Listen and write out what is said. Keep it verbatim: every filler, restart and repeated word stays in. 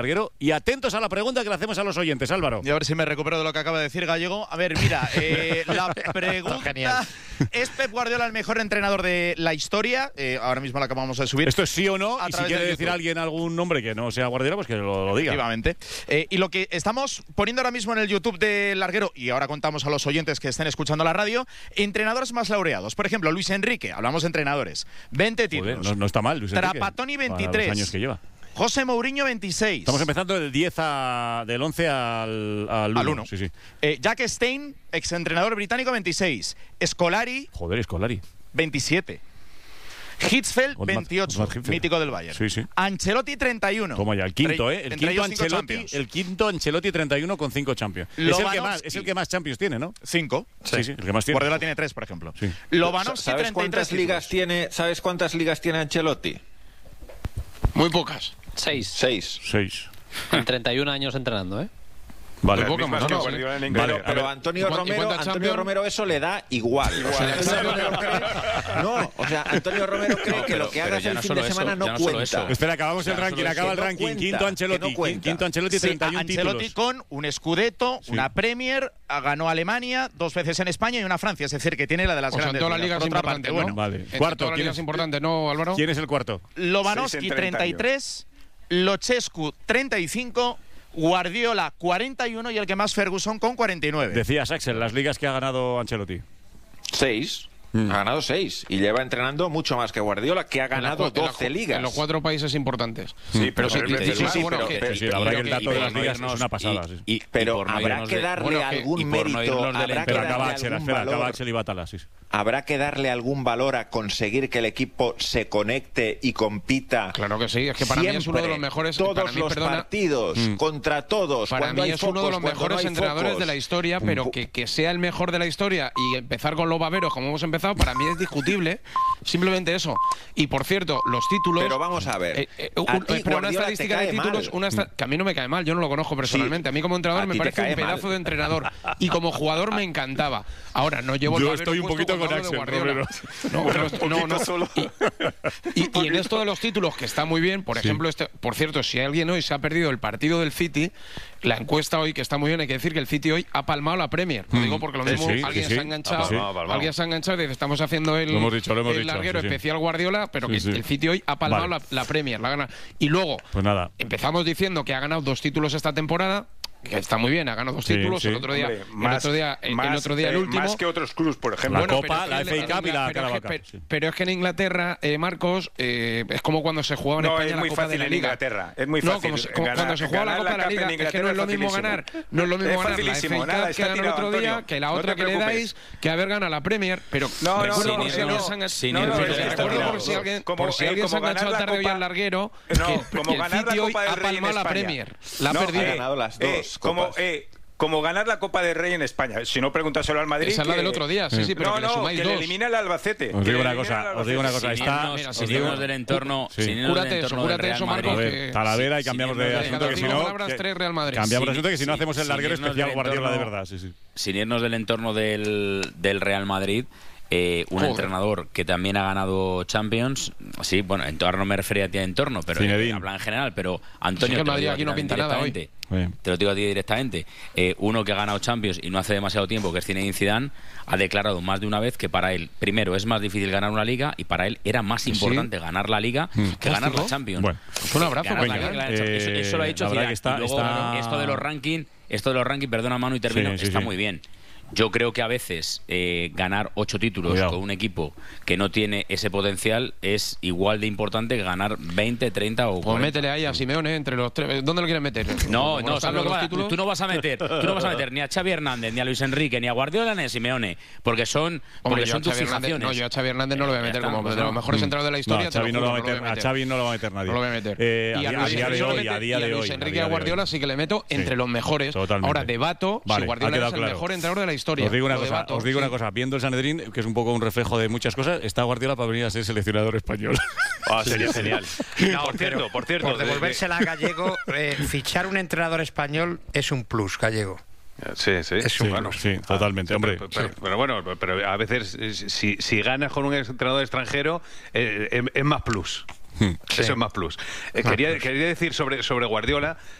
Larguero. Y atentos a la pregunta que le hacemos a los oyentes, Álvaro. Y a ver si me recupero de lo que acaba de decir Gallego. A ver, mira, eh, la pregunta ¿es Pep Guardiola el mejor entrenador de la historia? Eh, ahora mismo la acabamos de subir. Esto es sí o no, y si quiere decir YouTube. alguien algún nombre que no sea Guardiola, pues que lo, lo diga. Efectivamente. Eh, y lo que estamos poniendo ahora mismo en el YouTube de Larguero, y ahora contamos a los oyentes que estén escuchando la radio, entrenadores más laureados. Por ejemplo, Luis Enrique, hablamos de entrenadores, veinte títulos. Joder, no, no está mal, Luis Enrique. Trapattoni, Para veintitrés. los años que lleva. José Mourinho, veintiséis. Estamos empezando del diez a, del once al, al Al uno. Sí, sí. Eh, Jack Stein, exentrenador británico, veintiséis. Scolari, Joder, Scolari. veintisiete. Hitzfeld, Otmar- veintiocho, Otmar Hitzfeld. mítico del Bayern. Sí, sí. Ancelotti, treinta y uno. Toma ya, el quinto, Tre- ¿eh? El entre quinto ellos cinco Ancelotti, Champions. el quinto Ancelotti treinta y uno con cinco Champions. Es el, que Lewandowski. más, es el que más Champions tiene, ¿no? Cinco. Sí, sí, el que más tiene. Guardiola tiene tres, por ejemplo. Sí. Lewandowski, ¿Sabes treinta y tres cuántas ligas títulos. tiene? ¿Sabes cuántas ligas tiene Ancelotti? Muy pocas. Seis. Seis. Seis. En treinta y un años entrenando, ¿eh? Vale. Muy pocas, Mismas no, que no, Guardiola en Pero, Inglaterra. Vale, a pero ver. Antonio ¿Y cuán- y Romero, cuántas Antonio Champions? Romero eso le da igual. O sea, Antonio Romero cree, no, o sea, Antonio Romero cree No, que pero- lo que pero hagas ya el no fin solo de eso, semana ya no no solo cuenta. eso. Espera, acabamos el Ya, ranking, solo acaba es el que no ranking. cuenta, Quinto que Ancelotti, no cuenta. quinto Ancelotti, Sí, treinta y uno Ancelotti títulos. con un Scudetto, Sí. una Premier, ganó Alemania, dos veces en España y una Francia. Es decir, que tiene la de las O sea, en grandes todas las ligas Por otra parte, importantes, ¿no? bueno, Vale. Entre Cuarto, todas las ¿quién ligas es? importantes, ¿no, Álvaro? ¿Quién es el cuarto? Lewandowski, Seis en treinta y tres, Luchescu, treinta y cinco, Guardiola, cuarenta y uno y el que más Ferguson con cuarenta y nueve. Decías, Axel, las ligas que ha ganado Ancelotti. Seis. Ha ganado seis. Y lleva entrenando mucho más que Guardiola, que ha En las ganado cua- en las doce cua- ligas. En los cuatro países importantes. Sí, pero sí, tres sí, veces sí, más. sí, bueno, pero- que- pero- Sí, la verdad que el dato de las por no ligas es irnos- una pasada. y- sí. y- y Pero por no habrá irnos que de- darle bueno, que- algún y por no mérito, irnos del habrá que Pero entorno. acaba darle Axel, algún espera, acaba valor. Axel y Batala, sí. sí. Habrá que darle algún valor a conseguir que el equipo se conecte y compita. Claro que sí, es que para mí es uno de los siempre, mejores. Todos para mí, los perdona, partidos, Mm. contra todos. Para cuando mí hay es uno de focos, los cuando mejores no hay entrenadores focos. de la historia, pero que, que sea el mejor de la historia y empezar con los baberos como hemos empezado, para mí es discutible. Simplemente eso. Y por cierto, los títulos. Pero vamos a ver. Eh, eh, a un- ti pero una Guardiola te estadística de cae títulos, mal. una esta- que a mí no me cae mal, yo no lo conozco personalmente. A mí como a entrenador me ti te parece un cae pedazo mal. de entrenador. Y como jugador me encantaba. Ahora, no llevo el Yo babero estoy un puesto poquito cuando con hablo de Axel, Guardiola. No, Bueno, pero- un no, poquito no. solo. Y, y- y en esto de los títulos, que está muy bien, por Sí. ejemplo, este, por cierto, si alguien hoy se ha perdido el partido del City, la encuesta hoy, que está muy bien, hay que decir que el City hoy ha palmado la Premier. Lo digo porque lo Sí, mismo sí, alguien sí, se sí. ha enganchado, Ha palmado, ha palmado. alguien se ha enganchado y dice, estamos haciendo el, Lo hemos dicho, lo hemos el dicho, larguero sí, sí. especial Guardiola, pero Sí, que sí. el City hoy ha palmado Vale. la, la Premier, la gana. Y luego, Pues nada. empezamos diciendo que ha ganado dos títulos esta temporada, que está muy bien, ha ganado dos Sí, títulos, sí. el otro día, Hombre, el más- otro día, el más, otro día el eh, último. Más que otros clubs, por ejemplo. La Bueno, Copa, pero la es que F A Cup y la pero es que- Carabao Cup, pero- sí. Pero es que en Inglaterra, eh, Marcos, eh, es como cuando se jugaba en No, España es la muy Copa fácil de la en Liga. Inglaterra, es muy No, fácil como se- como ganar- cuando se juega la ganar Copa de la Cup en Liga, es que Inglaterra no es lo es mismo facilísimo. ganar, no es lo mismo Es ganar la facilísimo, F A nada, Cup que está ganó el tirado, otro día, Antonio. que la No otra te que le preocupes. dais, que haber ganado la Premier, pero No, no, recuerdo no, por si no, alguien no. se ha engan- Sin no, no, irnos pero del recuerdo entorno. por si alguien, Como- por si eh, alguien se ha como enganchado ganar la tarde hoy Copa- al larguero, No, que, como que el ganar la City hoy Copa del ha Rey en palmado la España. Premier, la ha No, perdido. Ha ganado las eh, dos como, copas. eh, como ganar la Copa del Rey en España. Si no, pregúntaselo al Madrid. Esa es la que- del otro día, sí, sí, pero no, que le no, sumáis que dos. le elimina el Albacete. Os que digo le una elimina cosa, el os digo una cosa. Albacete. Está, Sin irnos, os sin digo- irnos del entorno, Sí. sin irnos Cúrate del eso, entorno del cúrate Real eso, Madrid. Marco, A que- ver, Talavera y sin cambiamos irnos de del asunto, que si Cinco no... palabras, que- tres Real Madrid. Cambiamos de Sin- asunto, que si no sin- hacemos el sin larguero irnos especial del Guardiola de entorno- verdad. Sí, sí. Sin irnos del entorno del, del Real Madrid, eh, un Joder. entrenador que también ha ganado Champions, sí, bueno, entorno no me refería a ti a entorno, pero Zinedine. eh, habla en general, pero Sí, Antonio, que el te lo Madrid digo a aquí ti no también pinta nada hoy. directamente. Bien. Te lo digo a ti directamente. Eh, uno que ha ganado Champions y no hace demasiado tiempo, que es Zinedine Zidane, ha declarado más de una vez que para él, primero, es más difícil ganar una liga y para él era más Sí. importante ganar la liga que ganar la Champions. Bueno. Pues un abrazo, Ganar la venga, liga, ganar la Champions. eh, eso, eso lo ha dicho la verdad Zidane. que está- Y luego, está- esto de los rankings, esto de los rankings, perdona Manu y termino, Sí, sí, está sí. muy bien. Yo creo que a veces eh, ganar ocho títulos Cuidado. con un equipo que no tiene ese potencial es igual de importante que ganar veinte, treinta o Pues cuarenta. métele ahí a Simeone entre los tres. ¿Dónde lo quieres meter? No, Como no, están ¿sabes lo los que va? títulos. Tú no vas a meter, tú no vas a meter ni a Xavi Hernández, ni a Luis Enrique, ni a Guardiola, ni a Simeone, porque son, Hombre, porque yo son a tus Xavi Hernández, fijaciones. no, yo a Xavi Hernández no lo voy a Ya meter está, como pues de no. los mejores entrenadores de la No, historia. a te lo Xavi no juro, lo va a no lo meter, voy a meter. Xavi no lo va a meter nadie. No lo voy a meter. Eh, a Y a día- Luis a día de Enrique hoy, solamente- a día y de a hoy, Luis a Enrique y día a de Guardiola hoy. sí que le meto Sí. entre los mejores. Totalmente. Ahora debato Vale, si ha Guardiola quedado es el claro. mejor entrenador de la historia. Os digo una Lo cosa, debato, os digo una sí. cosa, viendo el Sanedrín, que es un poco un reflejo de muchas cosas, está Guardiola para venir a ser seleccionador español. Ah, sería genial. No, por pero cierto, por cierto. Por de- de- devolvérsela a Gallego, eh, fichar un entrenador español es un plus, Gallego. Sí, sí. Es un Sí, bueno. sí, totalmente, Ah, hombre. Pero, pero- pero bueno, pero a veces eh, si, si ganas con un entrenador extranjero eh, es, es más plus. Eso es más plus. Eh, quería, quería decir sobre, sobre Guardiola